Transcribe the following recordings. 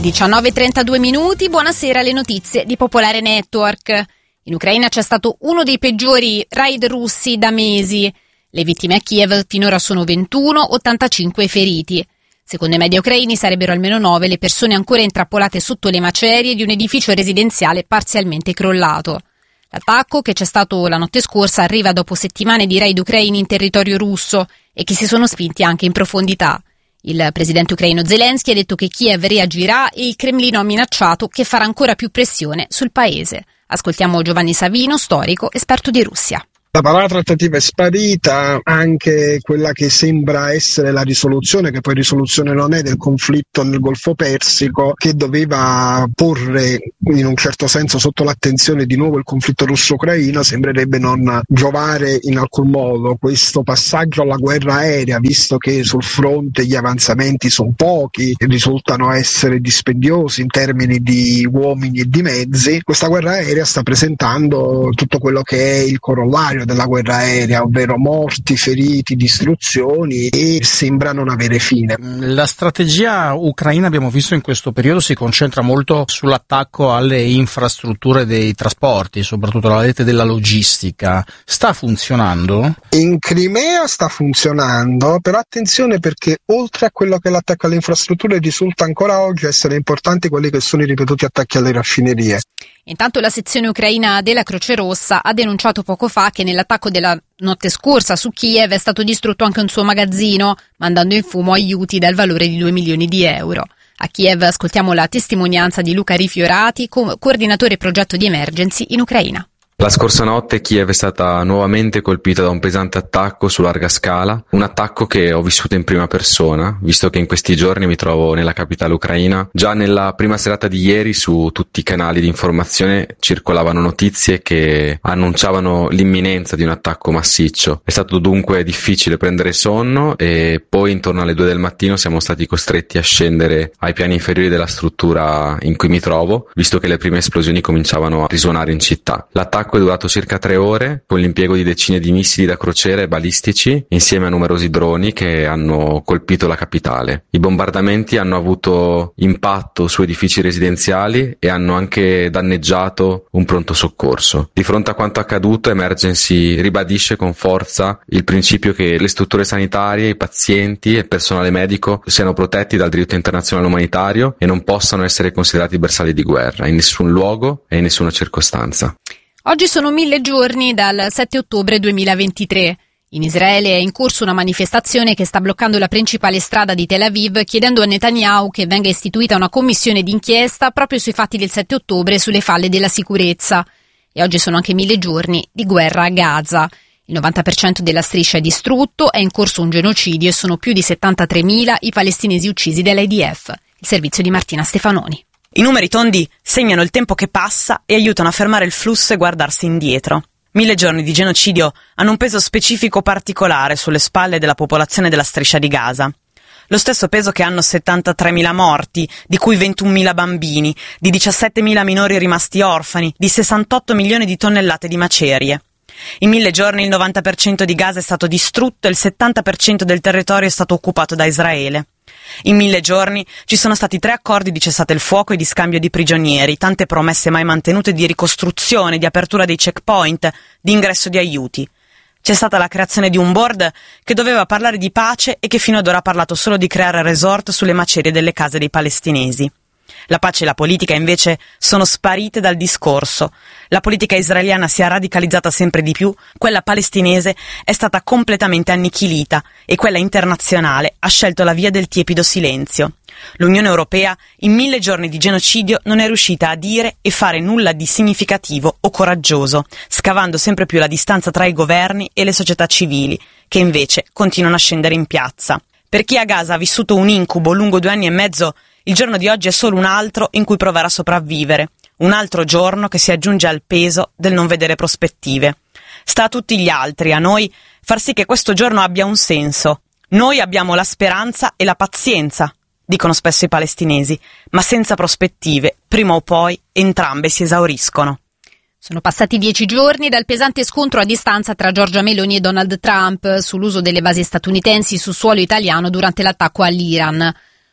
19:32, buonasera, le notizie di Popolare Network. In Ucraina c'è stato uno dei peggiori raid russi da mesi. Le vittime a Kiev finora sono 21, 85 feriti. Secondo i media ucraini sarebbero almeno 9 le persone ancora intrappolate sotto le macerie di un edificio residenziale parzialmente crollato. L'attacco, che c'è stato la notte scorsa, arriva dopo settimane di raid ucraini in territorio russo e che si sono spinti anche in profondità. Il presidente ucraino Zelensky ha detto che Kiev reagirà e il Cremlino ha minacciato che farà ancora più pressione sul paese. Ascoltiamo Giovanni Savino, storico, esperto di Russia. La parola trattativa è sparita, anche quella che sembra essere la risoluzione, che poi risoluzione non è, del conflitto nel Golfo Persico, che doveva porre in un certo senso sotto l'attenzione di nuovo il conflitto russo-ucraino, sembrerebbe non giovare in alcun modo. Questo passaggio alla guerra aerea, visto che sul fronte gli avanzamenti sono pochi, risultano essere dispendiosi in termini di uomini e di mezzi, questa guerra aerea sta presentando tutto quello che è il corollario della guerra aerea, ovvero morti, feriti, distruzioni, e sembra non avere fine. La strategia ucraina, abbiamo visto in questo periodo, si concentra molto sull'attacco alle infrastrutture dei trasporti, soprattutto la rete della logistica. Sta funzionando? In Crimea sta funzionando, però attenzione, perché oltre a quello che è l'attacco alle infrastrutture risulta ancora oggi essere importanti quelli che sono i ripetuti attacchi alle raffinerie. Intanto la sezione ucraina della Croce Rossa ha denunciato poco fa che nell'attacco della notte scorsa su Kiev è stato distrutto anche un suo magazzino, mandando in fumo aiuti dal valore di 2 milioni di euro. A Kiev ascoltiamo la testimonianza di Luca Rifiorati, coordinatore progetto di emergency in Ucraina. La scorsa notte Kiev è stata nuovamente colpita da un pesante attacco su larga scala, un attacco che ho vissuto in prima persona, visto che in questi giorni mi trovo nella capitale ucraina. Già nella prima serata di ieri su tutti i canali di informazione circolavano notizie che annunciavano l'imminenza di un attacco massiccio. È stato dunque difficile prendere sonno e poi intorno alle 2 del mattino siamo stati costretti a scendere ai piani inferiori della struttura in cui mi trovo, visto che le prime esplosioni cominciavano a risuonare in città. L'attacco è durato circa 3 ore, con l'impiego di decine di missili da crociera e balistici, insieme a numerosi droni che hanno colpito la capitale. I bombardamenti hanno avuto impatto su edifici residenziali e hanno anche danneggiato un pronto soccorso. Di fronte a quanto accaduto, Emergency ribadisce con forza il principio che le strutture sanitarie, i pazienti e il personale medico siano protetti dal diritto internazionale umanitario e non possano essere considerati bersagli di guerra in nessun luogo e in nessuna circostanza. Oggi sono 1000 giorni dal 7 ottobre 2023. In Israele è in corso una manifestazione che sta bloccando la principale strada di Tel Aviv, chiedendo a Netanyahu che venga istituita una commissione d'inchiesta proprio sui fatti del 7 ottobre e sulle falle della sicurezza. E oggi sono anche 1000 giorni di guerra a Gaza. Il 90% della striscia è distrutto, è in corso un genocidio e sono più di 73.000 i palestinesi uccisi dall'IDF. Il servizio di Martina Stefanoni. I numeri tondi segnano il tempo che passa e aiutano a fermare il flusso e guardarsi indietro. 1000 giorni di genocidio hanno un peso specifico particolare sulle spalle della popolazione della striscia di Gaza. Lo stesso peso che hanno 73.000 morti, di cui 21.000 bambini, di 17.000 minori rimasti orfani, di 68 milioni di tonnellate di macerie. In 1000 giorni il 90% di Gaza è stato distrutto e il 70% del territorio è stato occupato da Israele. In 1000 giorni ci sono stati 3 accordi di cessate il fuoco e di scambio di prigionieri, tante promesse mai mantenute di ricostruzione, di apertura dei checkpoint, di ingresso di aiuti. C'è stata la creazione di un board che doveva parlare di pace e che fino ad ora ha parlato solo di creare resort sulle macerie delle case dei palestinesi. La pace e la politica invece sono sparite dal discorso. La politica israeliana si è radicalizzata sempre di più, quella palestinese è stata completamente annichilita e quella internazionale ha scelto la via del tiepido silenzio. L'Unione Europea in 1000 giorni di genocidio non è riuscita a dire e fare nulla di significativo o coraggioso, scavando sempre più la distanza tra i governi e le società civili, che invece continuano a scendere in piazza. Per chi a Gaza ha vissuto un incubo lungo 2 anni e mezzo, il giorno di oggi è solo un altro in cui provare a sopravvivere, un altro giorno che si aggiunge al peso del non vedere prospettive. Sta a tutti gli altri, a noi, far sì che questo giorno abbia un senso. Noi abbiamo la speranza e la pazienza, dicono spesso i palestinesi, ma senza prospettive, prima o poi, entrambe si esauriscono. Sono passati 10 giorni dal pesante scontro a distanza tra Giorgia Meloni e Donald Trump sull'uso delle basi statunitensi su suolo italiano durante l'attacco all'Iran.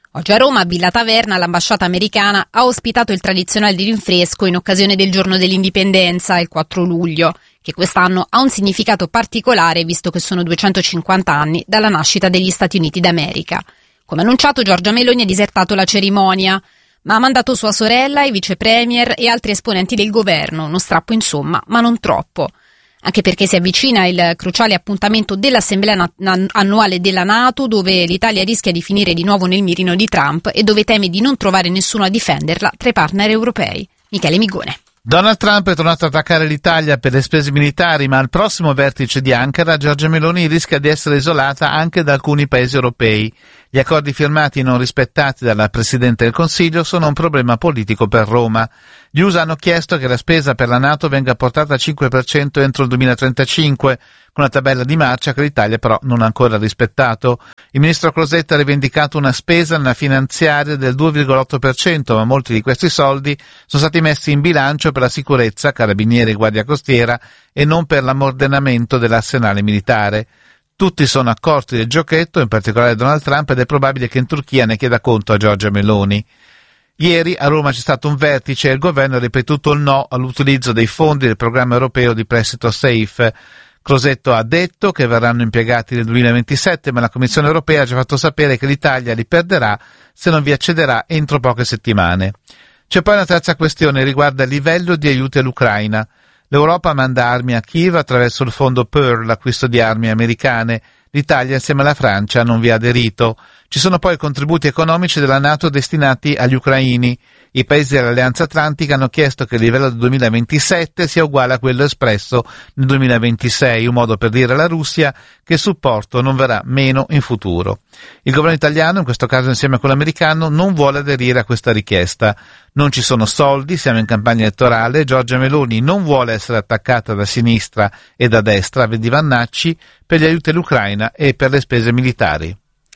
Oggi a Roma, a Villa Taverna, l'ambasciata americana ha ospitato il tradizionale rinfresco in occasione del giorno dell'indipendenza, il 4 luglio, che quest'anno ha un significato particolare visto che sono 250 anni dalla nascita degli Stati Uniti d'America. Come annunciato, Giorgia Meloni ha disertato la cerimonia, ma ha mandato sua sorella, i vice premier e altri esponenti del governo, uno strappo insomma, ma non troppo. Anche perché si avvicina il cruciale appuntamento dell'Assemblea annuale della NATO, dove l'Italia rischia di finire di nuovo nel mirino di Trump e dove teme di non trovare nessuno a difenderla tra i partner europei. Michele Migone. Donald Trump è tornato ad attaccare l'Italia per le spese militari, ma al prossimo vertice di Ankara Giorgia Meloni rischia di essere isolata anche da alcuni paesi europei. Gli accordi firmati e non rispettati dalla Presidente del Consiglio sono un problema politico per Roma. Gli USA hanno chiesto che la spesa per la NATO venga portata al 5% entro il 2035, con una tabella di marcia che l'Italia però non ha ancora rispettato. Il ministro Crosetta ha rivendicato una spesa nella finanziaria del 2,8%, ma molti di questi soldi sono stati messi in bilancio per la sicurezza, carabinieri e guardia costiera, e non per l'ammodernamento dell'arsenale militare. Tutti sono accorti del giochetto, in particolare Donald Trump, ed è probabile che in Turchia ne chieda conto a Giorgia Meloni. Ieri a Roma c'è stato un vertice e il governo ha ripetuto il no all'utilizzo dei fondi del programma europeo di prestito SAFE. Crosetto ha detto che verranno impiegati nel 2027, ma la Commissione europea ha già fatto sapere che l'Italia li perderà se non vi accederà entro poche settimane. C'è poi una terza questione, riguarda il livello di aiuti all'Ucraina. L'Europa manda armi a Kiev attraverso il fondo Pearl, l'acquisto di armi americane. L'Italia, insieme alla Francia, non vi ha aderito. Ci sono poi contributi economici della NATO destinati agli ucraini. I paesi dell'Alleanza Atlantica hanno chiesto che il livello del 2027 sia uguale a quello espresso nel 2026, un modo per dire alla Russia che il supporto non verrà meno in futuro. Il governo italiano, in questo caso insieme a quello americano, non vuole aderire a questa richiesta. Non ci sono soldi, siamo in campagna elettorale, Giorgia Meloni non vuole essere attaccata da sinistra e da destra, vedi Vannacci, per gli aiuti all'Ucraina e per le spese militari.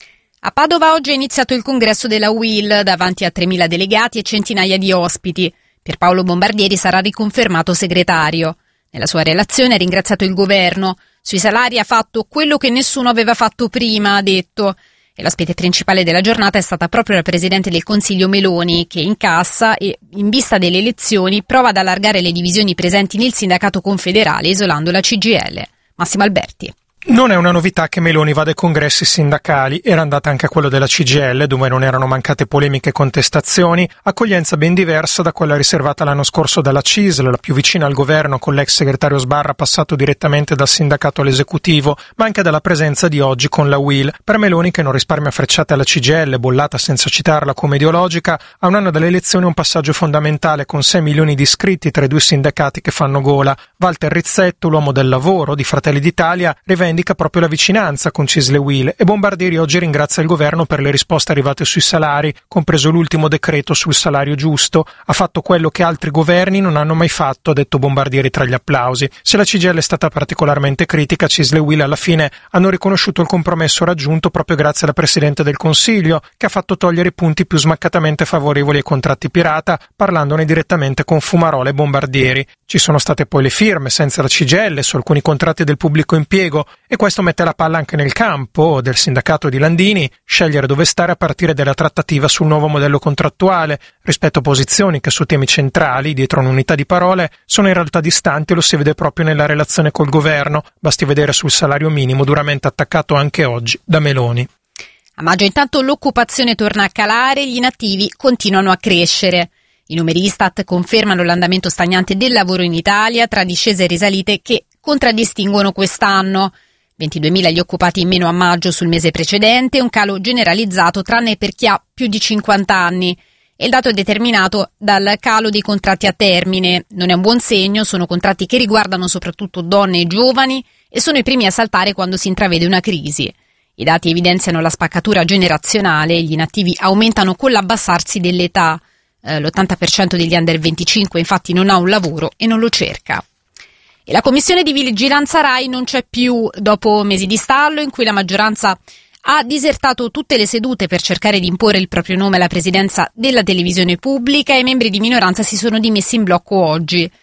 A Padova oggi è iniziato il congresso della UIL davanti a 3.000 delegati e centinaia di ospiti. Pierpaolo Bombardieri sarà riconfermato segretario. Nella sua relazione ha ringraziato il governo. Sui salari ha fatto quello che nessuno aveva fatto prima, ha detto. E l'ospite principale della giornata è stata proprio la Presidente del Consiglio Meloni, che incassa e, in vista delle elezioni, prova ad allargare le divisioni presenti nel sindacato confederale, isolando la CGIL. Massimo Alberti. Non è una novità che Meloni vada ai congressi sindacali, era andata anche a quello della CGIL, dove non erano mancate polemiche e contestazioni, accoglienza ben diversa da quella riservata l'anno scorso dalla CISL, la più vicina al governo, con l'ex segretario Sbarra passato direttamente dal sindacato all'esecutivo, ma anche dalla presenza di oggi con la UIL. Per Meloni, che non risparmia frecciate alla CGIL, bollata senza citarla come ideologica, a un anno dalle elezioni è un passaggio fondamentale, con 6 milioni di iscritti tra i due sindacati che fanno gola. Walter Rizzetto, l'uomo del lavoro di Fratelli d'Italia, indica proprio la vicinanza con CISL e UIL, e Bombardieri oggi ringrazia il governo per le risposte arrivate sui salari, compreso l'ultimo decreto sul salario giusto. Ha fatto quello che altri governi non hanno mai fatto, ha detto Bombardieri tra gli applausi. Se la CGIL è stata particolarmente critica, CISL e UIL alla fine hanno riconosciuto il compromesso raggiunto proprio grazie alla Presidente del Consiglio, che ha fatto togliere i punti più smaccatamente favorevoli ai contratti pirata, parlandone direttamente con Fumarola e Bombardieri. Ci sono state poi le firme senza la CGIL su alcuni contratti del pubblico impiego, e questo mette la palla anche nel campo del sindacato di Landini, scegliere dove stare a partire dalla trattativa sul nuovo modello contrattuale, rispetto a posizioni che su temi centrali, dietro un'unità di parole, sono in realtà distanti, e lo si vede proprio nella relazione col governo, basti vedere sul salario minimo duramente attaccato anche oggi da Meloni. A maggio intanto l'occupazione torna a calare, gli inattivi continuano a crescere. I numeri Istat confermano l'andamento stagnante del lavoro in Italia, tra discese e risalite che contraddistinguono quest'anno. 22.000 gli occupati in meno a maggio sul mese precedente, un calo generalizzato tranne per chi ha più di 50 anni. E il dato è determinato dal calo dei contratti a termine. Non è un buon segno, sono contratti che riguardano soprattutto donne e giovani e sono i primi a saltare quando si intravede una crisi. I dati evidenziano la spaccatura generazionale, gli inattivi aumentano con l'abbassarsi dell'età. L'80% degli under 25 infatti non ha un lavoro e non lo cerca. E la commissione di vigilanza Rai non c'è più dopo mesi di stallo in cui la maggioranza ha disertato tutte le sedute per cercare di imporre il proprio nome alla presidenza della televisione pubblica, e i membri di minoranza si sono dimessi in blocco oggi.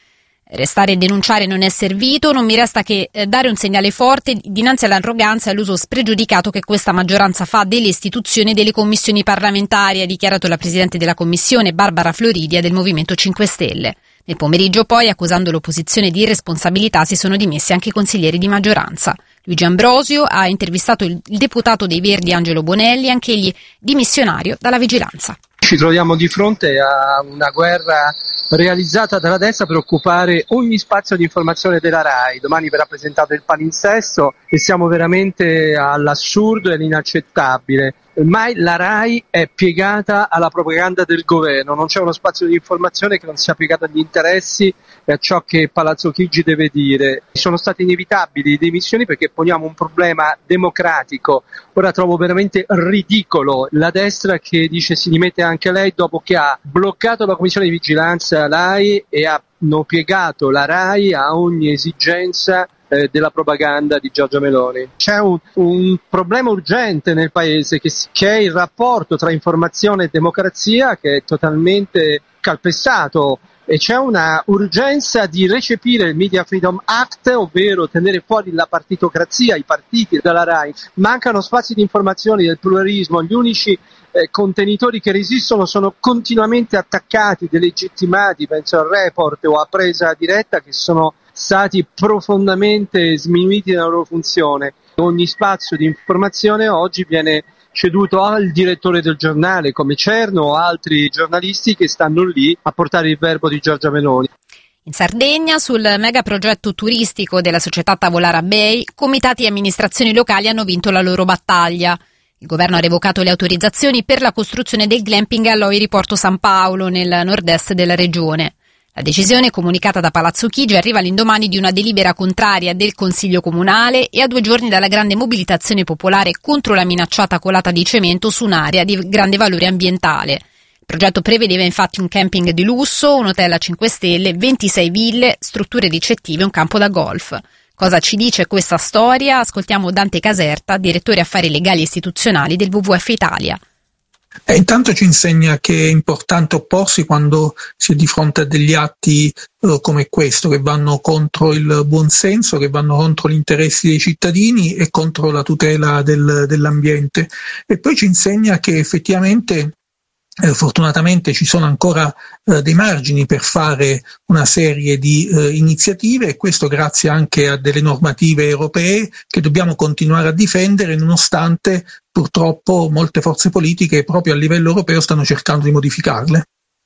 Restare e denunciare non è servito, non mi resta che dare un segnale forte dinanzi all'arroganza e all'uso spregiudicato che questa maggioranza fa delle istituzioni e delle commissioni parlamentari, ha dichiarato la Presidente della Commissione Barbara Floridia del Movimento 5 Stelle. Nel pomeriggio poi, accusando l'opposizione di irresponsabilità, si sono dimessi anche i consiglieri di maggioranza. Luigi Ambrosio ha intervistato il deputato dei Verdi Angelo Bonelli, anch'egli dimissionario dalla vigilanza. Ci troviamo di fronte a una guerra realizzata dalla destra per occupare ogni spazio di informazione della RAI. Domani verrà presentato il palinsesto e siamo veramente all'assurdo e all'inaccettabile. Ormai la RAI è piegata alla propaganda del governo, non c'è uno spazio di informazione che non sia piegato agli interessi e a ciò che Palazzo Chigi deve dire. Sono state inevitabili le dimissioni perché poniamo un problema democratico. Ora trovo veramente ridicolo la destra che dice si dimette anche lei dopo che ha bloccato la commissione di vigilanza RAI e hanno piegato la RAI a ogni esigenza della propaganda di Giorgia Meloni. C'è un problema urgente nel paese che è il rapporto tra informazione e democrazia, che è totalmente calpestato, e c'è una urgenza di recepire il Media Freedom Act, ovvero tenere fuori la partitocrazia, i partiti dalla RAI. Mancano spazi di informazione del pluralismo, gli unici contenitori che resistono sono continuamente attaccati, delegittimati, penso al Report o a Presa Diretta, che sono stati profondamente sminuiti nella loro funzione. Ogni spazio di informazione oggi viene ceduto al direttore del giornale come Cerno o altri giornalisti che stanno lì a portare il verbo di Giorgia Meloni. In Sardegna, sul megaprogetto turistico della società Tavolara Bay, comitati e amministrazioni locali hanno vinto la loro battaglia. Il governo ha revocato le autorizzazioni per la costruzione del glamping all'Oiri Porto San Paolo, nel nord-est della regione. La decisione, comunicata da Palazzo Chigi, arriva all'indomani di una delibera contraria del Consiglio Comunale e a 2 giorni dalla grande mobilitazione popolare contro la minacciata colata di cemento su un'area di grande valore ambientale. Il progetto prevedeva infatti un camping di lusso, un hotel a 5 stelle, 26 ville, strutture ricettive e un campo da golf. Cosa ci dice questa storia? Ascoltiamo Dante Caserta, direttore affari legali e istituzionali del WWF Italia. Intanto ci insegna che è importante opporsi quando si è di fronte a degli atti come questo, che vanno contro il buonsenso, che vanno contro gli interessi dei cittadini e contro la tutela dell'ambiente. E poi ci insegna che effettivamente fortunatamente ci sono ancora dei margini per fare una serie di iniziative, e questo grazie anche a delle normative europee che dobbiamo continuare a difendere, nonostante purtroppo molte forze politiche proprio a livello europeo stanno cercando di modificarle.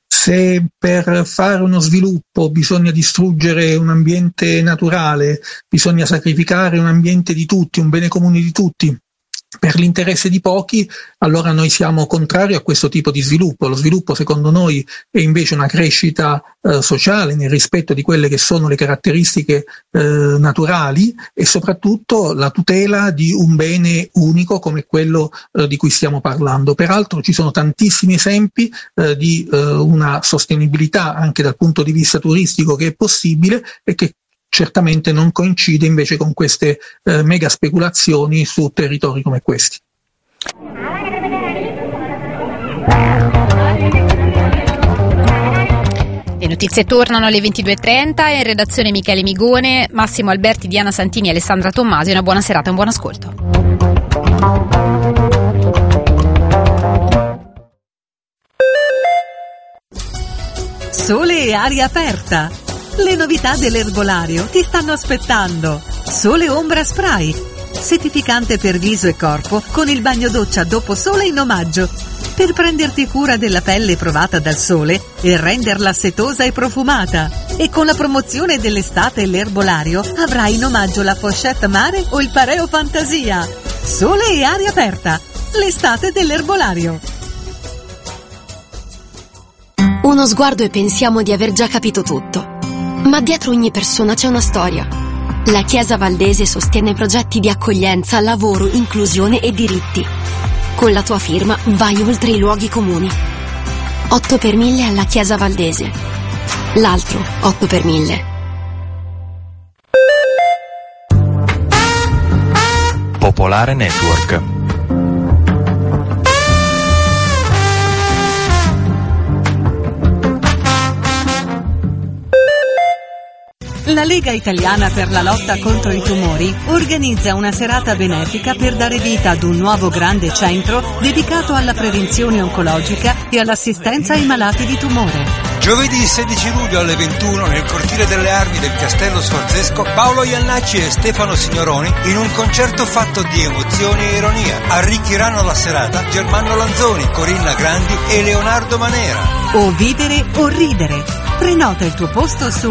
Se per fare uno sviluppo bisogna distruggere un ambiente naturale, bisogna sacrificare un ambiente di tutti, un bene comune di tutti, per l'interesse di pochi, allora noi siamo contrari a questo tipo di sviluppo. Lo sviluppo, secondo noi, è invece una crescita sociale nel rispetto di quelle che sono le caratteristiche naturali, e soprattutto la tutela di un bene unico come quello di cui stiamo parlando. Peraltro ci sono tantissimi esempi di una sostenibilità anche dal punto di vista turistico che è possibile e che certamente non coincide invece con queste mega speculazioni su territori come questi. Le notizie tornano alle 22.30, in redazione Michele Migone, Massimo Alberti, Diana Santini e Alessandra Tommasi. Una buona serata e un buon ascolto. Sole e aria aperta. Le novità dell'erbolario ti stanno aspettando. Sole Ombra Spray, settificante per viso e corpo con il bagno doccia dopo sole in omaggio, per prenderti cura della pelle provata dal sole e renderla setosa e profumata. E con la promozione dell'estate l'erbolario avrai in omaggio la pochette mare o il pareo fantasia. Sole e aria aperta, l'estate dell'erbolario. Uno sguardo e pensiamo di aver già capito tutto. Ma dietro ogni persona c'è una storia. La Chiesa Valdese sostiene progetti di accoglienza, lavoro, inclusione e diritti. Con la tua firma vai oltre i luoghi comuni. 8 per 1000 alla Chiesa Valdese. L'altro 8 per 1000. Popolare Network. La Lega Italiana per la lotta contro i tumori organizza una serata benefica per dare vita ad un nuovo grande centro dedicato alla prevenzione oncologica e all'assistenza ai malati di tumore. Giovedì 16 luglio alle 21 nel cortile delle armi del Castello Sforzesco, Paolo Iannacci e Stefano Signoroni in un concerto fatto di emozioni e ironia. Arricchiranno la serata Germano Lanzoni, Corinna Grandi e Leonardo Manera. O vivere o ridere. Prenota il tuo posto su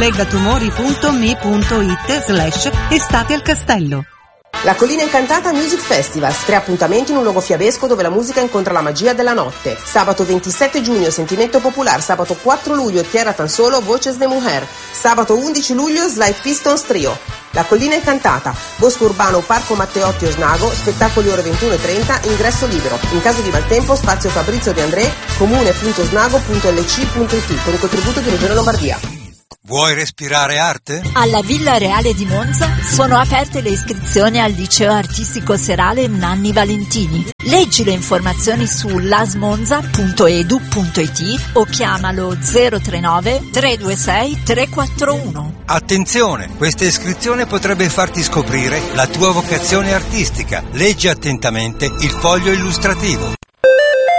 legatumori.me.it/estate al castello. La Collina Incantata Music Festival, 3 appuntamenti in un luogo fiabesco dove la musica incontra la magia della notte. Sabato 27 giugno Sentimento Popular, sabato 4 luglio Tierra Tan Solo, Voces de Mujer, sabato 11 luglio Slide Pistons Trio. La Collina Incantata, Bosco Urbano, Parco Matteotti Osnago, spettacoli ore 21:30, ingresso libero. In caso di maltempo, spazio Fabrizio De André, comune.osnago.lc.it con il contributo di Regione Lombardia. Vuoi respirare arte? Alla Villa Reale di Monza sono aperte le iscrizioni al liceo artistico serale Nanni Valentini. Leggi le informazioni su lasmonza.edu.it o chiamalo 039 326 341. Attenzione, questa iscrizione potrebbe farti scoprire la tua vocazione artistica. Leggi attentamente il foglio illustrativo.